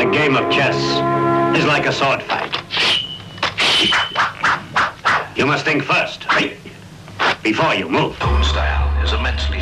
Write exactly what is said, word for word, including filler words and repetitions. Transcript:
A game of chess is like a sword fight. You must think first, before you move. Own style is immensely